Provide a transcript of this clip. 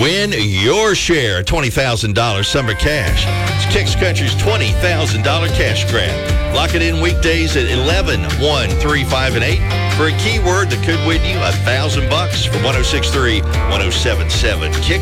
Win your share of $20,000 summer cash. It's Kicks Country's $20,000 cash grab. Lock it in weekdays at 11, 1, 3, 5, and 8 for a keyword that could win you $1,000 from 106.3, 107.7. Kicks